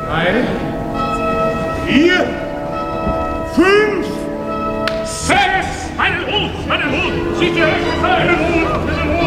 3, 4, 5, 6. Meinen Hut! Seht ihr euch einen Hut!